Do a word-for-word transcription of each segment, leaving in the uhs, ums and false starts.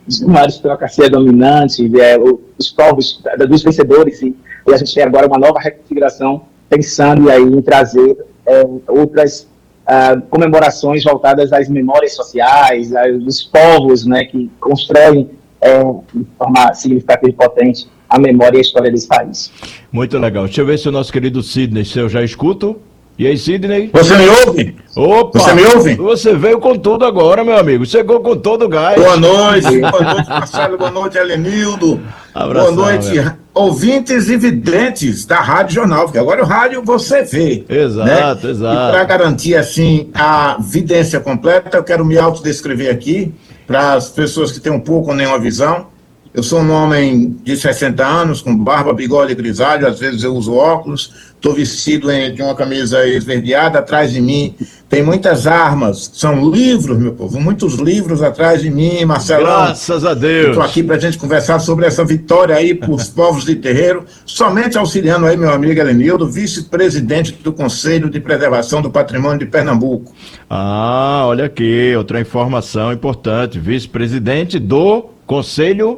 de uma aristocracia dominante, é, os povos dos vencedores, e, e a gente tem agora uma nova reconfiguração, pensando aí em trazer é, outras uh, comemorações voltadas às memórias sociais, dos povos, né, que constroem é, de forma significativa e potente a memória e a história desse país. Muito legal. Deixa eu ver se o nosso querido Sidney, se eu já escuto. E aí, Sidney? Você me ouve? Opa! Você me ouve? Você veio com tudo agora, meu amigo. Chegou com todo o gás. Boa noite, boa noite, Marcelo, boa noite, Helenildo. Abração, boa noite, velho. Ouvintes e videntes da Rádio Jornal, porque agora o rádio você vê. Exato, né? exato. E para garantir, assim, a vidência completa, eu quero me autodescrever aqui, para as pessoas que têm um pouco ou nenhuma visão. Eu sou um homem de sessenta anos, com barba, bigode e grisalho, às vezes eu uso óculos, estou vestido em, de uma camisa esverdeada, atrás de mim tem muitas armas, são livros, meu povo, muitos livros atrás de mim, Marcelão. Graças a Deus. Estou aqui para a gente conversar sobre essa vitória aí para os povos de terreiro, somente auxiliando aí meu amigo Helenildo, vice-presidente do Conselho de Preservação do Patrimônio de Pernambuco. Ah, olha aqui, outra informação importante, vice-presidente do Conselho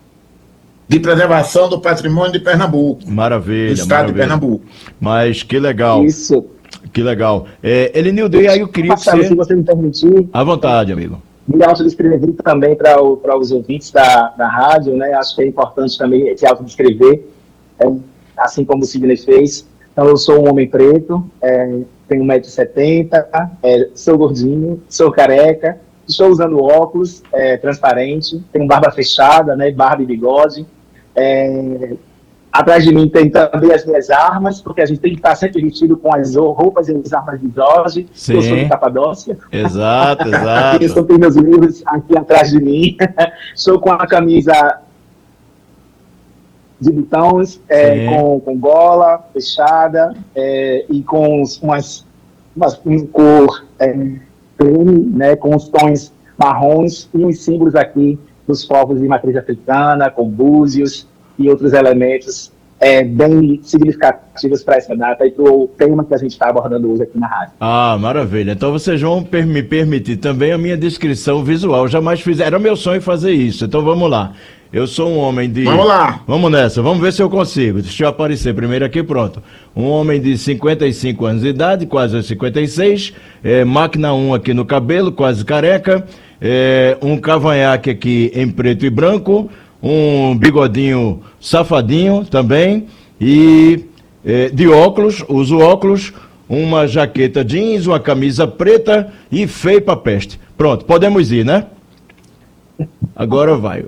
de Preservação do Patrimônio de Pernambuco. Maravilha, do estado maravilha. de Pernambuco. Mas que legal. Isso. Que legal. É, Helenildo, e aí eu queria Marcelo, que você... se você me permitir... À vontade, amigo. Me autodescrever também para os ouvintes da, da rádio, né? Acho que é importante também se autodescrever, é, assim como o Sidney fez. Então, eu sou um homem preto, é, tenho um metro e setenta, é, sou gordinho, sou careca, estou usando óculos é, transparente, tenho barba fechada, né? Barba e bigode. É, atrás de mim tem também as minhas armas, porque a gente tem que estar sempre vestido com as roupas e as armas de Jorge. Sim. Eu sou de Capadócia. Exato, exato. Aqui, tem meus livros aqui atrás de mim. Estou com a camisa de botões, é, com, com gola fechada é, e com umas, umas um cor é, creme, né, com os tons marrons e os símbolos aqui dos povos de matriz africana, com búzios e outros elementos é, bem significativos para essa data e para o tema que a gente está abordando hoje aqui na rádio. Ah, maravilha. Então vocês vão per me permitir também a minha descrição visual. Jamais fiz. Era meu sonho fazer isso. Então vamos lá. Eu sou um homem de... Vamos lá. Vamos nessa. Vamos ver se eu consigo. Deixa eu aparecer primeiro aqui, pronto. Um homem de cinquenta e cinco anos de idade, quase cinquenta e seis. É, máquina um aqui no cabelo, quase careca. É, um cavanhaque aqui em preto e branco. Um bigodinho safadinho também. E é, de óculos, uso óculos. Uma jaqueta jeans, uma camisa preta e feio pra peste. Pronto, podemos ir, né? Agora vai.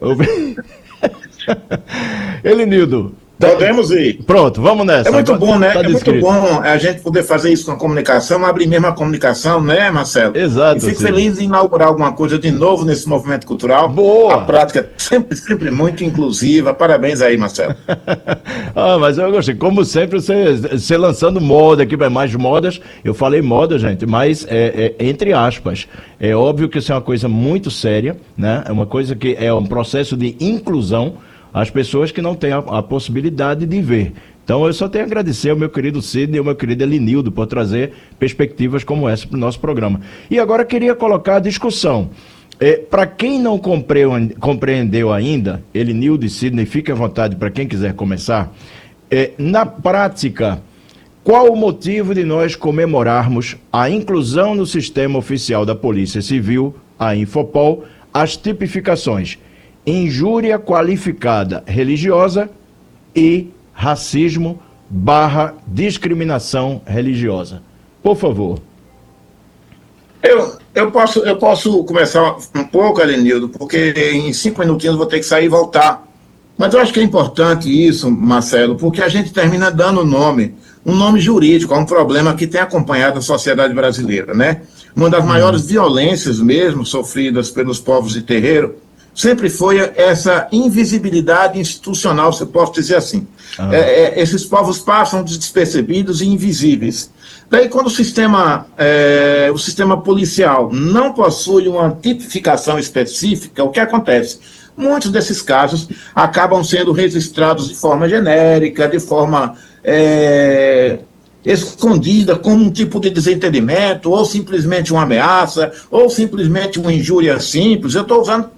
Helenildo. Podemos ir. Pronto, vamos nessa. É muito Agora, bom, né? tá é muito descrito. bom a gente poder fazer isso com a comunicação, abrir mesmo a comunicação, né, Marcelo? Exato. E fico sim. feliz em inaugurar alguma coisa de novo nesse movimento cultural. Boa. A prática é sempre, sempre muito inclusiva. Parabéns aí, Marcelo. Ah, mas eu gostei. Como sempre, você, você lançando moda aqui para mais modas. Eu falei moda, gente, mas é, é, entre aspas. É óbvio que isso é uma coisa muito séria, né? É uma coisa que é um processo de inclusão às pessoas que não têm a, a possibilidade de ver. Então eu só tenho a agradecer ao meu querido Sidney e ao meu querido Helenildo por trazer perspectivas como essa para o nosso programa. E agora queria colocar a discussão. É, para quem não compreendeu ainda, Helenildo e Sidney, fique à vontade para quem quiser começar. É, na prática, qual o motivo de nós comemorarmos a inclusão no sistema oficial da Polícia Civil, a Infopol, as tipificações injúria qualificada religiosa e racismo barra discriminação religiosa? Por favor. Eu, eu, posso, eu posso começar um pouco, Helenildo, porque em cinco minutinhos eu vou ter que sair e voltar. Mas eu acho que é importante isso, Marcelo, porque a gente termina dando nome, um nome jurídico a um problema que tem acompanhado a sociedade brasileira, né? Uma das maiores violências mesmo sofridas pelos povos de terreiro sempre foi essa invisibilidade institucional, se eu posso dizer assim. Ah. É, é, esses povos passam despercebidos e invisíveis. Daí, quando o sistema, é, o sistema policial não possui uma tipificação específica, o que acontece? Muitos desses casos acabam sendo registrados de forma genérica, de forma é, escondida, como um tipo de desentendimento, ou simplesmente uma ameaça, ou simplesmente uma injúria simples. Eu estou usando